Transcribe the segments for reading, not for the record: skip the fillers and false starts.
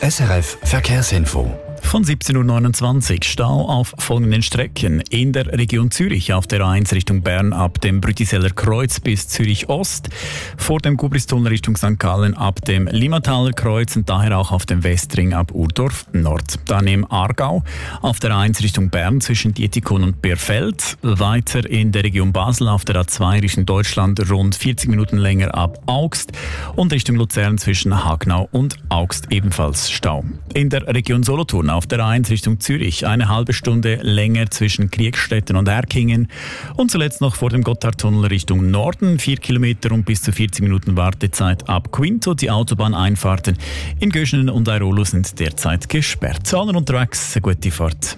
SRF Verkehrsinfo. Von 17.29 Uhr Stau auf folgenden Strecken. In der Region Zürich auf der A1 Richtung Bern ab dem Brütiseller Kreuz bis Zürich Ost. Vor dem Gubristunnel Richtung St. Gallen ab dem Limmataler Kreuz und daher auch auf dem Westring ab Urdorf Nord. Dann im Aargau auf der A1 Richtung Bern zwischen Dietikon und Bierfeld. Weiter in der Region Basel auf der A2 Richtung Deutschland rund 40 Minuten länger ab Augst. Und Richtung Luzern zwischen Hagnau und Augst ebenfalls Stau. In der Region Solothurn auf der A1 Richtung Zürich eine halbe Stunde länger zwischen Kriegstetten und Erkingen und zuletzt noch vor dem Gotthardtunnel Richtung Norden 4 Kilometer und bis zu 40 Minuten Wartezeit ab Quinto. Die Autobahneinfahrten in Göschenen und Airolo sind derzeit gesperrt. Allen unterwegs eine gute Fahrt.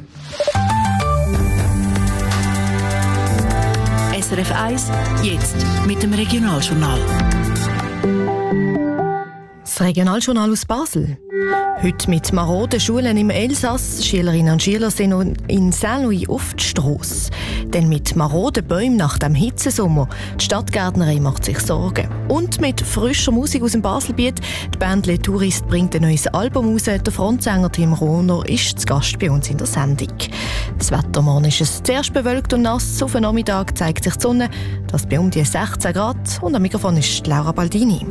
SRF 1, jetzt mit dem Regionaljournal. Das Regionaljournal aus Basel. Heute mit maroden Schulen im Elsass. Schülerinnen und Schüler sind in Saint-Louis auf die Strasse. Denn mit maroden Bäumen nach dem Hitzesommer. Die Stadtgärtnerei macht sich Sorgen. Und mit frischer Musik aus dem Baselbiet. Die Band «Les Touristes» bringt ein neues Album raus. Der Frontsänger Tim Rohner ist zu Gast bei uns in der Sendung. Das Wetter morgen ist es zuerst bewölkt und nass. Auf den Nachmittag zeigt sich die Sonne. Das bei um die 16 Grad. Und am Mikrofon ist Laura Baldini.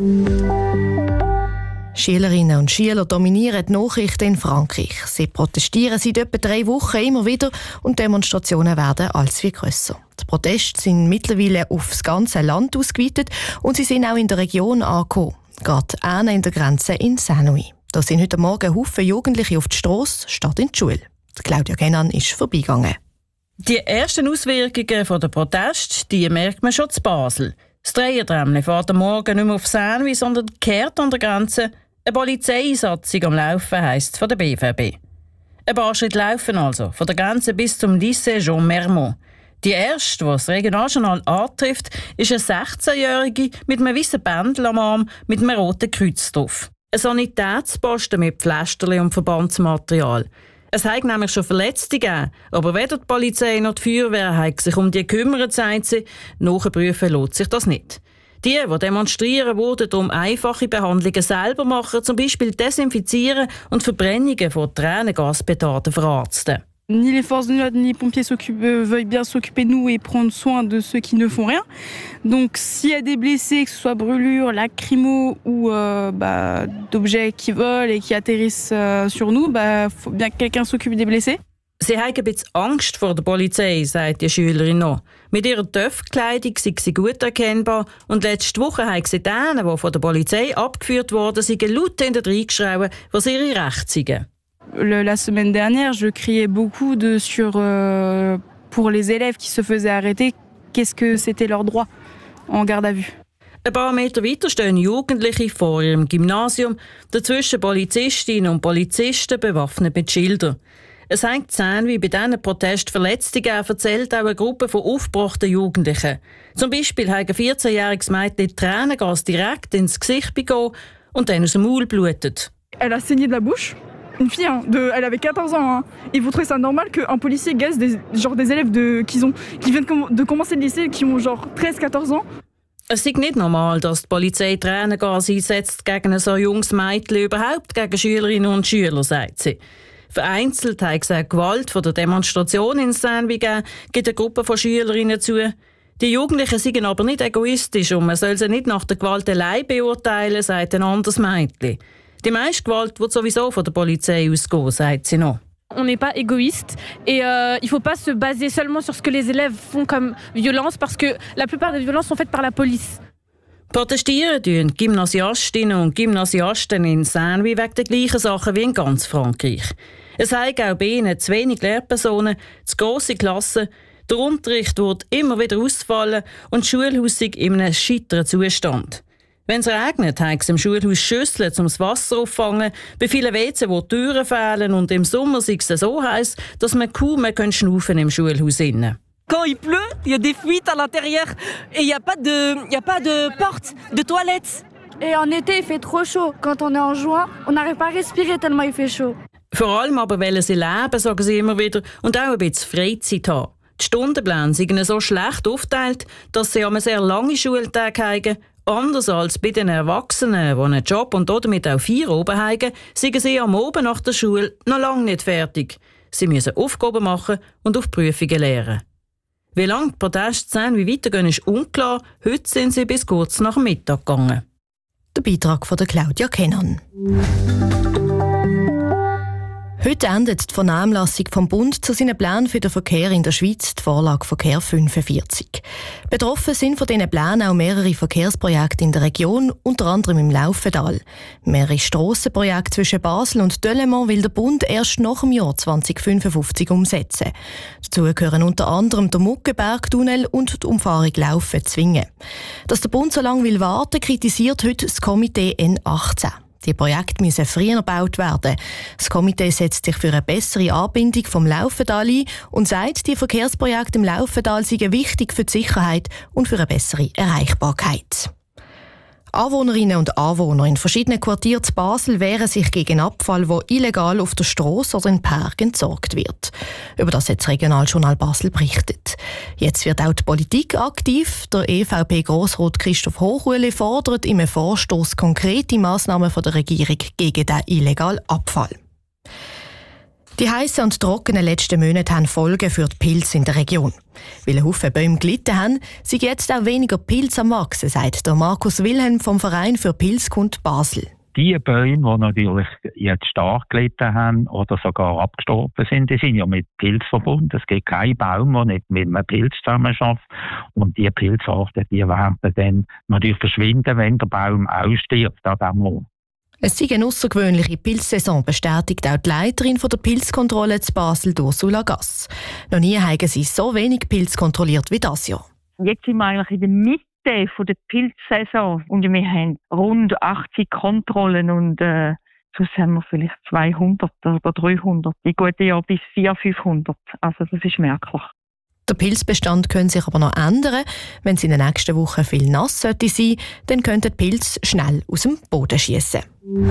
Schülerinnen und Schüler dominieren die Nachrichten in Frankreich. Sie protestieren seit etwa 3 Wochen immer wieder und Demonstrationen werden als wie grösser. Die Proteste sind mittlerweile aufs ganze Land ausgeweitet und sie sind auch in der Region angekommen. Gerade in der Grenze in Saint-Louis. Da sind heute Morgen Haufen Jugendliche auf die Strasse statt in die Schule. Claudia Gennan ist vorbeigegangen. Die ersten Auswirkungen der Proteste, die merkt man schon zu Basel. Das Dreiertramli fährt am Morgen nicht mehr auf Saint-Louis, sondern kehrt an der Grenze. Eine Polizeieinsatzung am Laufen heisst von der BVB. Ein paar Schritte laufen also, von der Grenze bis zum Lycée Jean Mermont. Die erste, die das Regionaljournal antrifft, ist eine 16-Jährige mit einem weißen Bändel am Arm mit einem roten Kreuz drauf. Ein Sanitätsposten mit Pflasterli und Verbandsmaterial. Es hat nämlich schon Verletzte gegeben, aber weder die Polizei noch die Feuerwehr haben sich um die gekümmert, sagt sie. Nachprüfen lohnt sich das nicht. Die demonstrieren, würden darum einfache Behandlungen selber machen, zum Beispiel desinfizieren und Verbrennungen von Tränengaspetarden verarzten. Ni les forces de l'ordre ni les pompiers veuillent bien s'occuper de nous et prendre soin de ceux qui ne font rien. Donc s'il y a des blessés, que ce soit brûlures, lacrymaux ou d'objets qui volent et qui atterrissent sur nous, faut bien que quelqu'un s'occupe des blessés. Sie haben ein bisschen Angst vor der Polizei, sagt die Schülerin noch. Mit ihrer Töpfkleidung sei sie gut erkennbar und letzte Woche haben sie denen, die von der Polizei abgeführt wurden, laut hinter reingeschrieben, was ihre Rechte seien. La semaine dernière, je criais beaucoup pour les élèves qui se faisaient arrêter, qu'est-ce que c'était leur droit en garde à vue. Ein paar Meter weiter stehen Jugendliche vor ihrem Gymnasium, dazwischen Polizistinnen und Polizisten bewaffnet mit Schildern. Es hängt Zähne, wie bei diesen Protesten Verletzte gegeben, erzählt auch eine Gruppe von aufgebrachten Jugendlichen. Zum Beispiel hat ein 14-jähriges Mädchen Tränengas direkt ins Gesicht bekommen und dann aus dem Maul blutet. Elle a saigné de la bouche. Une fille, elle avait 14 ans. Hein. Et vous trouvez ça normal qu'un policier gaze des élèves qui viennent de commencer le lycée, qui ont genre 13-14 ans? Es ist nicht normal, dass die Polizei Tränengas einsetzt gegen so junges Mädchen, überhaupt gegen Schülerinnen und Schüler, sagt sie. Vereinzelt hat es auch Gewalt von der Demonstration in Saint-Louis gegeben, gibt eine Gruppe von Schülerinnen zu. Die Jugendlichen seien aber nicht egoistisch und man soll sie nicht nach der Gewalt allein beurteilen, sagt ein anderes Mädchen. Die meiste Gewalt wird sowieso von der Polizei ausgehen, sagt sie noch. On n'est pas égoïste et il faut pas se baser seulement sur ce que les élèves font comme violence parce que la plupart des violences sont faites par la police. Protestieren tun Gymnasiastinnen und Gymnasiasten in Saint-Louis wegen der gleichen Sachen wie in ganz Frankreich. Es haben auch bei ihnen zu wenig Lehrpersonen, zu grosse Klassen, der Unterricht wird immer wieder ausfallen und die Schulhaus ist in einem scheiteren Zustand. Wenn es regnet, haben sie im Schulhaus Schüsseln, um das Wasser auffangen, bei vielen WC, wo die Türen fehlen und im Sommer ist es so heiß, dass man kaum mehr schnaufen im Schulhaus innen. Quand il pleut, il y a des fuites à l'intérieur et il n'y a pas de porte, de toilettes. Et en été, il fait trop chaud. Quand on est en juin, on n'arrive pas à respirer tellement il fait chaud. Vor allem aber wollen sie leben, sagen sie immer wieder, und auch ein bisschen Freizeit haben. Die Stundenpläne sind so schlecht aufgeteilt, dass sie an sehr lange Schultage haben anders als bei den Erwachsenen, die einen Job und damit auch 4 oben haben, sind sie am Abend nach der Schule noch lange nicht fertig. Sie müssen Aufgaben machen und auf Prüfungen lernen. Wie lange die Proteste wie weitergehen, ist unklar. Heute sind sie bis kurz nach dem Mittag gegangen. Der Beitrag von Claudia Kennan. Heute endet die Vernehmlassung vom Bund zu seinen Plänen für den Verkehr in der Schweiz, die Vorlage Verkehr 45. Betroffen sind von diesen Plänen auch mehrere Verkehrsprojekte in der Region, unter anderem im Laufental. Mehrere Strassenprojekte zwischen Basel und Delémont will der Bund erst nach dem Jahr 2055 umsetzen. Dazu gehören unter anderem der Muckenbergtunnel und die Umfahrung Laufen-Zwingen. Dass der Bund so lange warten will, kritisiert heute das Komitee N18. Die Projekte müssen früher gebaut werden. Das Komitee setzt sich für eine bessere Anbindung vom Laufental ein und sagt, die Verkehrsprojekte im Laufental seien wichtig für die Sicherheit und für eine bessere Erreichbarkeit. Anwohnerinnen und Anwohner in verschiedenen Quartieren zu Basel wehren sich gegen Abfall, der illegal auf der Strasse oder in Park entsorgt wird. Über das hat das Regionaljournal Basel berichtet. Jetzt wird auch die Politik aktiv. Der EVP-Grossrat Christoph Hochhuhle fordert im Vorstoss konkrete Massnahmen von der Regierung gegen den illegalen Abfall. Die heissen und trockenen letzten Monate haben Folgen für die Pilze in der Region. Weil ein Haufen Bäume gelitten haben, sind jetzt auch weniger Pilze am Wachsen, sagt der Markus Wilhelm vom Verein für Pilzkunde Basel. Die Bäume, die natürlich jetzt stark gelitten haben oder sogar abgestorben sind, die sind ja mit Pilz verbunden. Es gibt keinen Baum, der nicht mit einem Pilz zusammenarbeitet. Und die Pilzarten, die werden dann natürlich verschwinden, wenn der Baum ausstirbt an diesem Ort. Es sei eine außergewöhnliche Pilzsaison, bestätigt auch die Leiterin der Pilzkontrolle zu Basel, Ursula Gass. Noch nie haben sie so wenig Pilze kontrolliert wie dieses Jahr. Jetzt sind wir eigentlich in der Mitte der Pilzsaison und wir haben rund 80 Kontrollen und sonst haben wir vielleicht 200 oder 300. In guten Jahren bis 400-500. Also das ist merklich. Der Pilzbestand könnte sich aber noch ändern. Wenn es in den nächsten Wochen viel nass sein sollte, dann könnten die Pilze schnell aus dem Boden schiessen.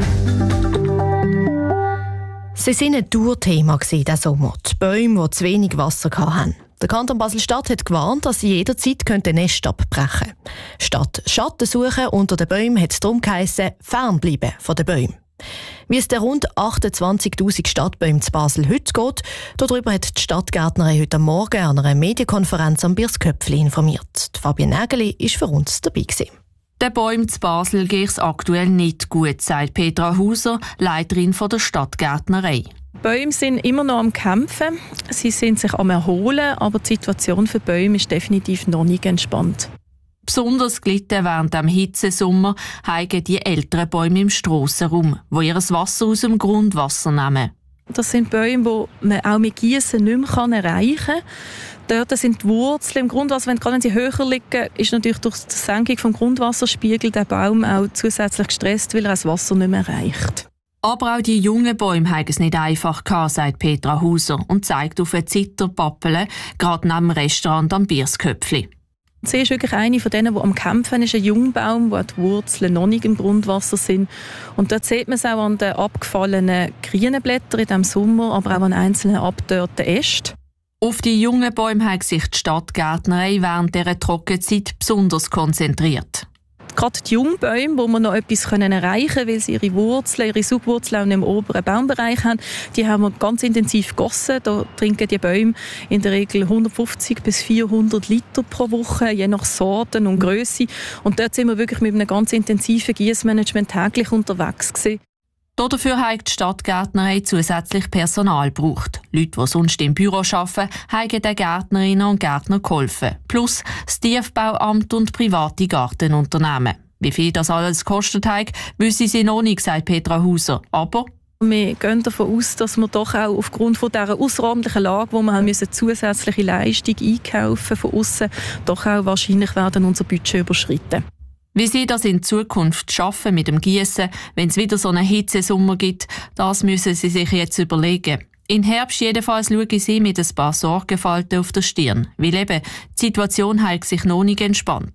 Sie waren ein Dauerthema diesen Sommer. Die Bäume, die zu wenig Wasser hatten. Der Kanton Basel-Stadt hat gewarnt, dass sie jederzeit Nest abbrechen könnten. Statt Schatten suchen unter den Bäumen hat es darum geheissen, fernbleiben von den Bäumen. Wie es den rund 28'000 Stadtbäumen zu Basel heute geht, darüber hat die Stadtgärtnerin heute Morgen an einer Medienkonferenz am Birsköpfli informiert. Die Fabienne Nägeli war für uns dabei. Den Bäumen zu Basel geht es aktuell nicht gut, sagt Petra Hauser, Leiterin der Stadtgärtnerei. Die Bäume sind immer noch am Kämpfen, sie sind sich am Erholen, aber die Situation für die Bäume ist definitiv noch nicht entspannt. Besonders gelitten während dem Hitzesommer haben die älteren Bäume im Strassenraum, die ihr Wasser aus dem Grundwasser nehmen. Das sind Bäume, die man auch mit Gießen nicht mehr erreichen kann. Dort sind die Wurzeln im Grundwasser, wenn sie höher liegen, ist natürlich durch die Senkung des Grundwasserspiegels der Baum auch zusätzlich gestresst, weil er das Wasser nicht mehr erreicht. Aber auch die jungen Bäume haben es nicht einfach gehabt, sagt Petra Hauser und zeigt auf eine Zitterpappel, gerade neben dem Restaurant am Birsköpfli. Sie ist wirklich eine von denen, die am Kämpfen ist, ein Jungbaum, wo die Wurzeln noch nicht im Grundwasser sind. Und dort sieht man es auch an den abgefallenen grünen Blättern in diesem Sommer, aber auch an einzelnen abgedörrten Ästen. Auf die jungen Bäume hat sich die Stadtgärtnerei während dieser Trockenzeit besonders konzentriert. Gerade die Jungbäume, wo wir noch etwas erreichen können, weil sie ihre Wurzeln, ihre Subwurzeln auch im oberen Baumbereich haben, die haben wir ganz intensiv gegossen. Da trinken die Bäume in der Regel 150 bis 400 Liter pro Woche, je nach Sorten und Grösse. Und dort sind wir wirklich mit einem ganz intensiven Gießmanagement täglich unterwegs gewesen. Dafür hat die Stadtgärtnerei zusätzlich Personal gebraucht. Leute, die sonst im Büro arbeiten, haben den Gärtnerinnen und Gärtnern geholfen. Plus das Tiefbauamt und private Gartenunternehmen. Wie viel das alles gekostet hat, wissen sie noch nicht, sagt Petra Hauser. Aber wir gehen davon aus, dass wir doch auch aufgrund von dieser außerordentlichen Lage, wo wir haben zusätzliche Leistung einkaufen von außen, doch auch wahrscheinlich werden unser Budget überschritten. Wie sie das in Zukunft schaffen mit dem Gießen, wenn es wieder so einen Hitzesommer gibt, das müssen sie sich jetzt überlegen. Im Herbst jedenfalls schauen sie mit ein paar Sorgenfalten auf der Stirn, weil eben die Situation hat sich noch nicht entspannt.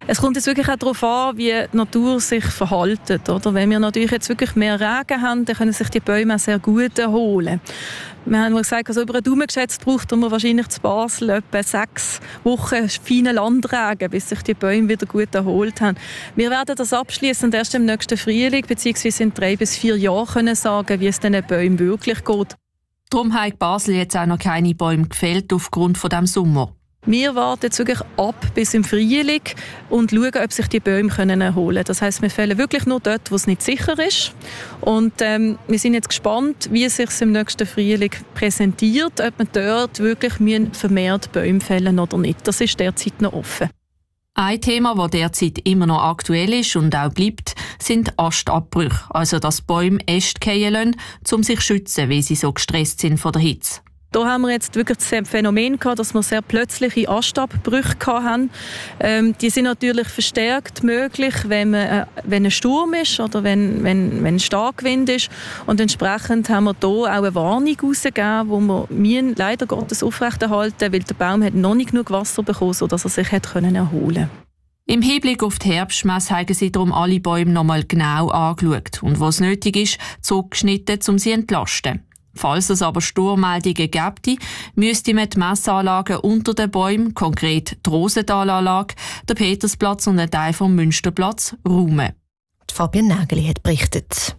Es kommt jetzt wirklich auch darauf an, wie die Natur sich verhält. Oder? Wenn wir natürlich jetzt wirklich mehr Regen haben, dann können sich die Bäume auch sehr gut erholen. Wir haben gesagt, also über einen Daumen geschätzt braucht man wahrscheinlich zu Basel etwa 6 Wochen feinen Landregen, bis sich die Bäume wieder gut erholt haben. Wir werden das abschließend erst im nächsten Frühling bzw. in 3 bis 4 Jahren können sagen, wie es diesen Bäumen wirklich geht. Darum hat Basel jetzt auch noch keine Bäume gefällt aufgrund von diesem Sommer. Wir warten jetzt wirklich ab bis im Frühling und schauen, ob sich die Bäume erholen können. Das heisst, wir fällen wirklich nur dort, wo es nicht sicher ist. Und wir sind jetzt gespannt, wie es sich im nächsten Frühling präsentiert, ob wir dort wirklich vermehrt Bäume fällen oder nicht. Das ist derzeit noch offen. Ein Thema, das derzeit immer noch aktuell ist und auch bleibt, sind Astabbrüche. Also, dass Bäume Äste fallen lassen, um sich zu schützen, weil sie so gestresst sind von der Hitze. Da haben wir jetzt wirklich das Phänomen gehabt, dass wir sehr plötzliche Astabbrüche hatten. Die sind natürlich verstärkt möglich, wenn ein Sturm ist oder wenn Starkwind ist. Und entsprechend haben wir hier auch eine Warnung herausgegeben, die wir leider Gottes aufrechterhalten, weil der Baum hat noch nicht genug Wasser bekommen, sodass er sich erholen konnte. Im Hinblick auf die Herbstmesse haben sie darum alle Bäume noch mal genau angeschaut und, wo es nötig ist, zurückgeschnitten, um sie zu entlasten. Falls es aber Sturmmeldungen gäbe, müsste man die Messanlagen unter den Bäumen, konkret die Rosenthalanlage, den Petersplatz und einen Teil vom Münsterplatz, räumen. Fabian Nägeli hat berichtet.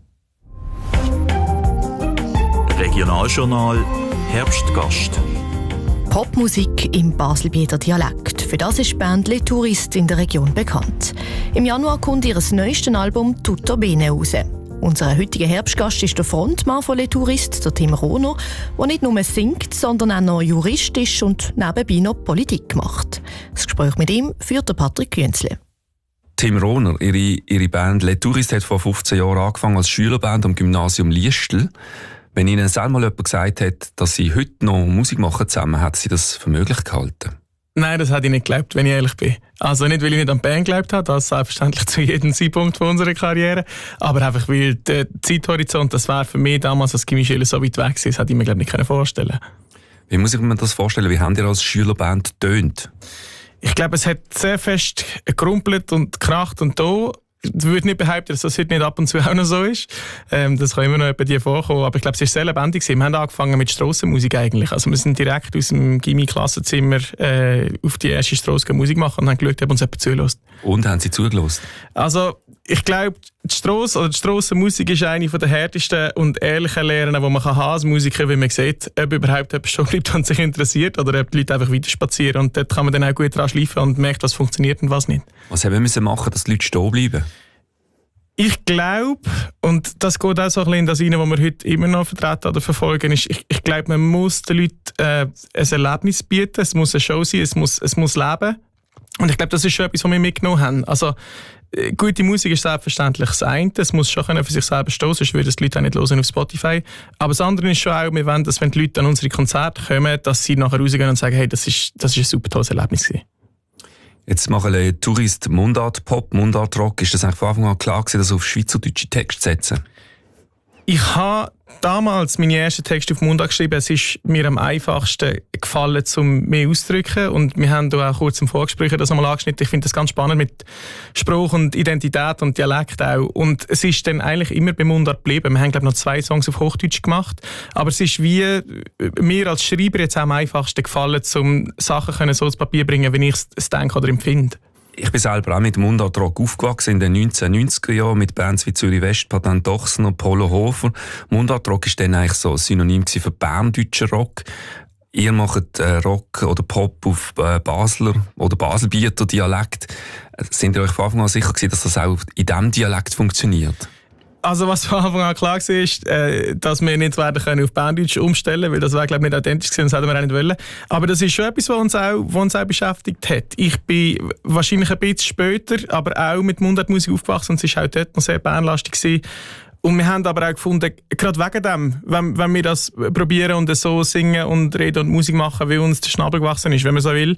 Regionaljournal Herbstgast. Popmusik im Baselbieter Dialekt. Für das ist die Band Les Touristes in der Region bekannt. Im Januar kommt ihr neuestes Album «Tutto Bene» raus. Unser heutiger Herbstgast ist der Frontmann von Les Touristes, der Tim Rohner, der nicht nur singt, sondern auch noch Jurist ist und nebenbei noch Politik macht. Das Gespräch mit ihm führt der Patrick Künzle. Tim Rohner, Ihre Band Les Touristes hat vor 15 Jahren angefangen als Schülerband am Gymnasium Liestel. Wenn Ihnen selber jemand gesagt hat, dass Sie heute noch Musik machen zusammen, hat Sie das für möglich gehalten? Nein, das hätte ich nicht geglaubt, wenn ich ehrlich bin. Also nicht, weil ich nicht an die Band geglaubt habe, das selbstverständlich zu jedem Zeitpunkt von unserer Karriere, aber einfach, weil der Zeithorizont, das war für mich damals als Gymnasium so weit weg gewesen, das hätte ich mir, glaube ich, nicht vorstellen können. Wie muss ich mir das vorstellen? Wie habt ihr als Schülerband getönt? Ich glaube, es hat sehr fest gerumpelt und gekracht und da. Ich würde nicht behaupten, dass das heute nicht ab und zu auch noch so ist. Das kann immer noch bei dir vorkommen. Aber ich glaube, es war sehr lebendig. Wir haben angefangen mit Strassenmusik eigentlich. Also wir sind direkt aus dem Gymi-Klassenzimmer auf die erste Strasse Musik machen und haben geschaut, ob uns jemand zulässt. Und haben Sie zugelassen? Also ich glaube, die Strasse oder die Strassenmusik ist eine der härtesten und ehrlichen Lehren, die man haben als Musiker, weil man sieht, ob überhaupt jemand stehen bleibt und sich interessiert oder ob die Leute einfach weiter spazieren. Und dort kann man dann auch gut dran schleifen und merkt, was funktioniert und was nicht. Was haben wir machen, dass die Leute stehen bleiben? Ich glaube, und das geht auch so ein bisschen in das rein, was wir heute immer noch vertreten oder verfolgen, ist, ich glaube, man muss den Leuten ein Erlebnis bieten, es muss eine Show sein, es muss leben. Und ich glaube, das ist schon etwas, was wir mitgenommen haben. Also, gute Musik ist selbstverständlich das eine, es muss schon für sich selber stehen, sonst würden die Leute auch nicht hören auf Spotify. Aber das andere ist schon auch, wir wollen, dass wenn die Leute an unsere Konzerte kommen, dass sie nachher rausgehen und sagen, hey, das ist ein super tolles Erlebnis gewesen. Jetzt machen Les Touristes Mundart-Pop, Mundart-Rock. Ist das eigentlich von Anfang an klar gewesen, dass Sie auf schweizerdeutsche Texte setzen? Ich habe damals meine ersten Texte auf Mundart geschrieben. Es ist mir am einfachsten gefallen, um mehr auszudrücken. Und wir haben da auch kurz im Vorgespräch das einmal angeschnitten. Ich finde das ganz spannend mit Spruch und Identität und Dialekt auch. Und es ist dann eigentlich immer bei Mundart geblieben. Wir haben, glaube ich, noch 2 Songs auf Hochdeutsch gemacht. Aber es ist wie mir als Schreiber jetzt auch am einfachsten gefallen, um Sachen so zu Papier zu bringen, wie ich es denke oder empfinde. Ich bin selber auch mit Mundart-Rock aufgewachsen in den 1990er Jahren mit Bands wie Zürich West, Patent Ochsner, Polo Hofer. Mundart-Rock war dann eigentlich so ein Synonym für berndeutschen Rock. Ihr macht Rock oder Pop auf Basler oder Baselbieter Dialekt. Sind ihr euch von Anfang an sicher gewesen, dass das auch in diesem Dialekt funktioniert? Also was von Anfang an klar war, ist, dass wir nicht werden können auf Berndeutsch umstellen, weil das wäre, glaube ich, nicht authentisch gewesen, das hätten wir auch nicht wollen. Aber das ist schon etwas, was uns auch beschäftigt hat. Ich bin wahrscheinlich ein bisschen später, aber auch mit Mundartmusik aufgewachsen und es war auch dort noch sehr bernlastig gewesen. Und wir haben aber auch gefunden, gerade wegen dem, wenn wir das probieren und so singen und reden und Musik machen, wie uns der Schnabel gewachsen ist, wenn man so will.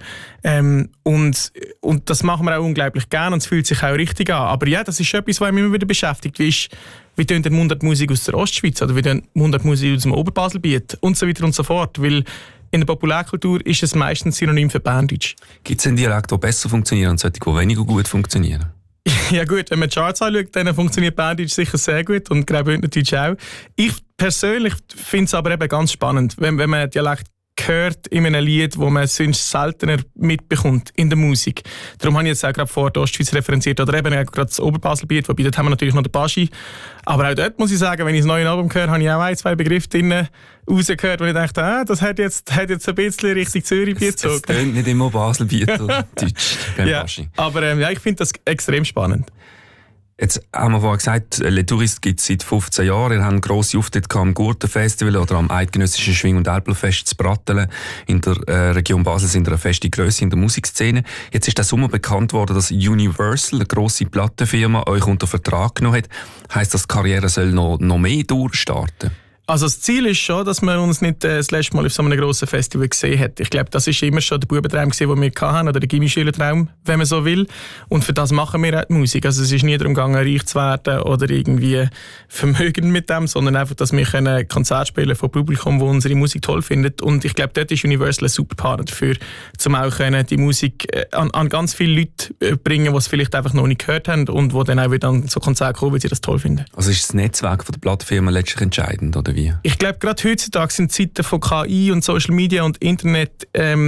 Und das machen wir auch unglaublich gerne und es fühlt sich auch richtig an. Aber ja, das ist etwas, was mich immer wieder beschäftigt. Wie tönt die Mundartmusik aus der Ostschweiz oder wie tönt die Mundartmusik aus dem Oberbaselbiet und so weiter und so fort. Weil in der Populärkultur ist es meistens synonym für Berndeutsch. Gibt es einen Dialekt, der besser funktioniert und solche, die weniger gut funktionieren? Ja gut, wenn man die Charts anschaut, dann funktioniert Berndeutsch sicher sehr gut und Graubündnerdeutsch auch. Ich persönlich finde es aber eben ganz spannend, wenn man Dialekt gehört in einem Lied, wo man sonst seltener mitbekommt in der Musik. Darum habe ich jetzt auch gerade vor der Ostschweiz referenziert oder eben auch gerade das Oberbaselbiet, wobei dort haben wir natürlich noch den Baschi. Aber auch dort muss ich sagen, wenn ich das neue Album höre, habe ich auch 1-2 Begriffe drin rausgehört, wo ich dachte, das hat jetzt ein bisschen Richtung Zürich-Biet gezogen. Es tönt nicht immer Baselbiet oder Deutsch beim ja, Baschi. Aber ich finde das extrem spannend. Jetzt haben wir vorhin gesagt, Le Tourist gibt es seit 15 Jahren. Ihr habt grosse Auftritte am Gurtenfestival oder am eidgenössischen Schwing- und Alpelfest zu Brattelen. In der Region Basel sind eine feste Grösse in der Musikszene. Jetzt ist der Sommer bekannt worden, dass Universal, eine grosse Plattenfirma, euch unter Vertrag genommen hat. Heisst das, die Karriere soll noch mehr durchstarten? Also das Ziel ist schon, dass man uns nicht das letzte Mal auf so einem grossen Festival gesehen hat. Ich glaube, das ist immer schon der Bubentraum gewesen, den wir hatten, oder der Gimmischülertraum, wenn man so will. Und für das machen wir auch die Musik. Also es ist nie darum gegangen, reich zu werden oder irgendwie vermögend mit dem, sondern einfach, dass wir ein Konzert spielen von Publikum, das unsere Musik toll findet. Und ich glaube, dort ist Universal ein super Partner dafür, um auch die Musik an ganz viele Leute bringen, die es vielleicht einfach noch nicht gehört haben und die dann auch wieder an so Konzerte kommen, weil sie das toll finden. Also ist das Netzwerk von der Plattenfirma letztlich entscheidend, oder wie? Ich glaube, gerade heutzutage sind Zeiten von KI und Social Media und Internet,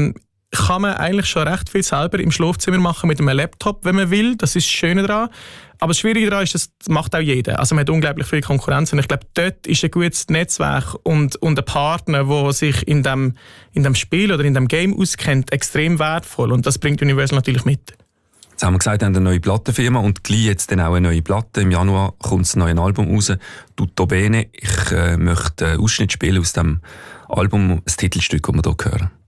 kann man eigentlich schon recht viel selber im Schlafzimmer machen mit einem Laptop, wenn man will. Das ist das Schöne daran. Aber das Schwierige daran ist, das macht auch jeder. Also man hat unglaublich viel Konkurrenz. Und ich glaube, dort ist ein gutes Netzwerk und ein Partner, der sich in dem Spiel oder in dem Game auskennt, extrem wertvoll. Und das bringt Universal natürlich mit. Jetzt haben wir gesagt, wir haben eine neue Plattenfirma und gleich jetzt dann auch eine neue Platte. Im Januar kommt das neue Album raus, «Tutto bene». Ich möchte einen Ausschnitt spielen aus dem Album, das Titelstück, das wir hier hören.